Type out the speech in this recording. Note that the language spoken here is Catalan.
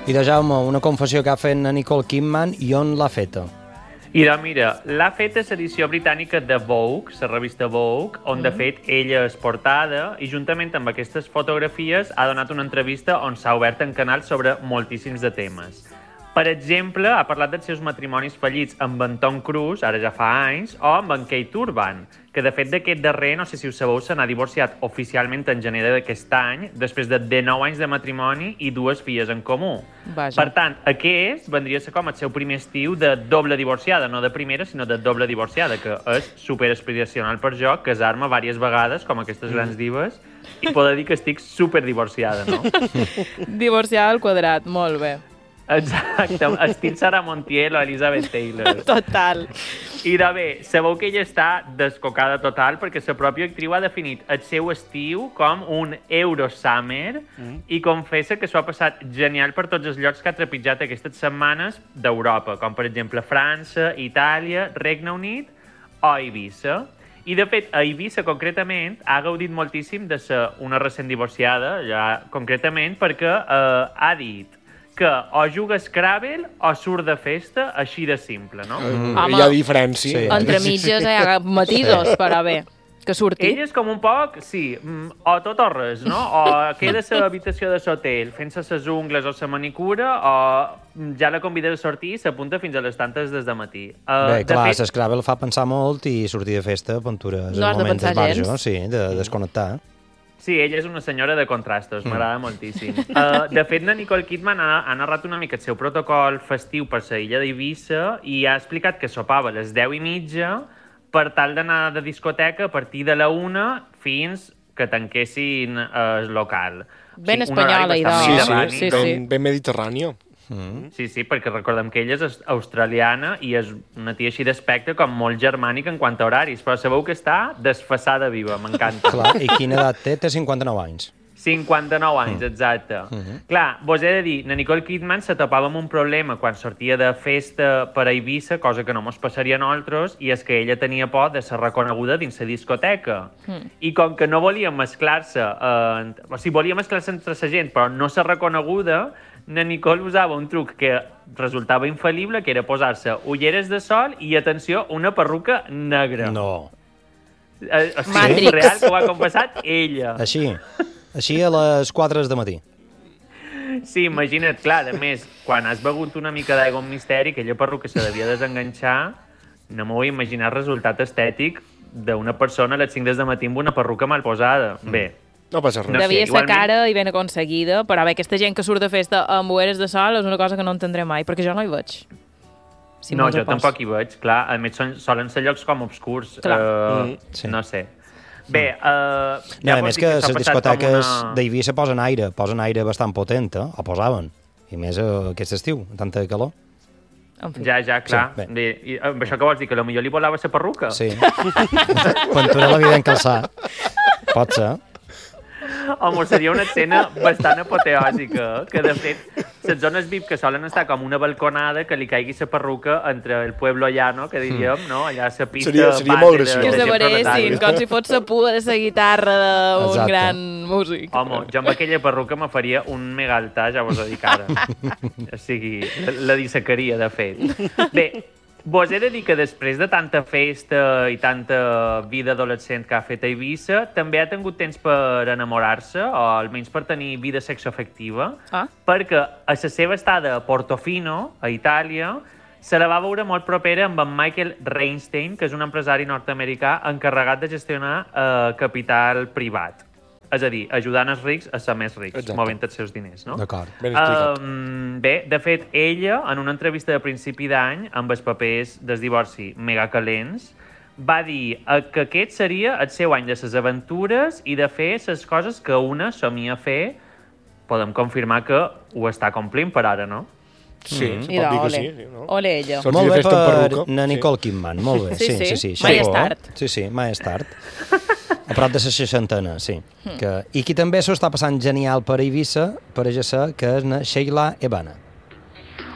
I de Jaume, una confessió que ha fet la Nicole Kidman i on l'ha feta? I doncs mira, l'ha feta l'edició britànica de Vogue, la revista Vogue, on de fet ella és portada i juntament amb aquestes fotografies ha donat una entrevista on s'ha obert en canal sobre moltíssims de temes. Per exemple, ha parlat dels seus matrimonis fallits amb en Tom Cruise, ara ja fa anys, o amb en Kate Urban, que de fet d'aquest darrer, no sé si ho sabeu, se n'ha divorciat oficialment en gener d'aquest any, després de 19 anys de matrimoni i 2 filles en comú. Vaja. Per tant, aquest vendria a ser com el seu primer estiu de doble divorciada, no de primera, sinó de doble divorciada, que és super aspiracional per jo, casar-me diverses vegades, com aquestes grans divas, i poder dir que estic super divorciada, no? Divorciada al quadrat, molt bé. Exacte, estil Sarah Montiel o Elizabeth Taylor. Total. I de bé, sabeu que ella està descocada total perquè la pròpia actriu ha definit el seu estiu com un Eurosummer i confessa que s'ho ha passat genial per tots els llocs que ha trepitjat aquestes setmanes d'Europa, com per exemple França, Itàlia, Regne Unit o Eivissa. I de fet, a Eivissa concretament ha gaudit moltíssim de ser una recent divorciada, ja concretament perquè ha dit que o juga Scrabble o surt de festa, així de simple, no? Hi ha diferència. Sí. Entre mitges hi ha matisos, però bé, que surti. Ell és com un poc, sí, o tot o res, no? O queda a l'habitació de l'hotel fent-se les ungles o la manicura, o ja la convida a sortir i s'apunta fins a les tantes des de matí. Bé, clar, l'Scrabble fa pensar molt i sortir de festa, aventura, és No el has de moment pensar d'esbarjo, gens. sí, de desconnectar. Sí, ella és una senyora de contrastos, m'agrada moltíssim. De fet, la Nicole Kidman ha narrat una mica el seu protocol festiu per la illa d'Eivissa i ha explicat que sopava a les 10:30 per tal d'anar de discoteca a partir de la 1 fins que tanquessin el local. Ben un horari espanyola, bastant idò. mediterrani. Sí. Ben mediterrani. Sí, sí, perquè recordem que ella és australiana i és una tia així d'aspecte com molt germànica en quant a horaris, però sabeu que està desfasada viva, m'encanta. Clar, i quina edat té? Té 59 anys. 59 anys, exacte. Clar, vos he de dir, la Nicole Kidman se topava amb un problema quan sortia de festa per a Eivissa, cosa que no mos passaria a nosaltres, i és que ella tenia por de ser reconeguda dins la discoteca. I com que no volia mesclar-se, o sigui, volia mesclar-se entre la gent, però no ser reconeguda, la Nicole usava un truc que resultava infal·lible, que era posar-se ulleres de sol i, atenció, una perruca negra. No. O sigui, Matrix. real, que ho ha confessat ella. Així a les 4 de matí. Sí, imagina't, clar, a més, quan has begut una mica d'aigua amb misteri, aquella perruca se devia desenganxar, no m'ho vull imaginar el resultat estètic d'una persona a les 5 de matí amb una perruca mal posada. Bé, No passa res. No sé, Devia ser igualment- cara i ben aconseguida, però bé, aquesta gent que surt de festa amb ulleres de sol és una cosa que no entendré mai, perquè jo no hi veig. Si no, me'ls jo ho pos. tampoc hi veig, clar. A més, solen ser llocs com obscurs. Sí. No sé. Bé, No, a pots més dir que s'ha les passat discoteques com una- d'Eivissa posen aire bastant potent, o posaven. I més aquest estiu, tanta calor. En fi. Ja, clar. Sí, bé. Bé, i amb això què vols dir? Que potser li volava la perruca? Sí. Pintura la vida en calçar. Pot ser. Home, seria una escena bastant apoteòsica, que de fet, les zones VIP que solen estar com una balconada que li caigui la perruca entre el pueblo llano, que diríem, no? Allà la pista Seria base molt graciós. Que de us gent apareixin, proletària. com si fos la pua de la guitarra d'un Exacte. gran músic. Home, jo amb aquella perruca me faria un mega altar, ja vos ho dic ara. O sigui, la dissecaria, de fet. Bé, vos he de dir que després de tanta festa i tanta vida adolescent que ha fet a Eivissa, també ha tingut temps per enamorar-se, o almenys per tenir vida sexoafectiva, perquè a la seva estada a Portofino, a Itàlia, se la va veure molt propera amb en Michael Reinstein, que és un empresari nord-americà encarregat de gestionar capital privat. És a dir, ajudant els rics a ser més rics, Exacte. movent els seus diners, no? D'acord. Ben explicat. Bé, de fet, ella, en una entrevista de principi d'any, amb els papers del divorci mega calents, va dir que aquest seria el seu any de les aventures i de fer les coses que una somia fer. Podem confirmar que ho està complint per ara, no? Sí, se pot dir Idò, que ole. sí. No? Ole ella. Sortir Molt de bé festa amb per perruca. na Nicole Kidman, molt bé. Sí, sí. Sí. Mai és Xapó. tard. Sí, mai és tard. A prop de la seixantena, sí. I qui també s'ho està passant genial per Eivissa, pareix ser que és na Sheila Evana.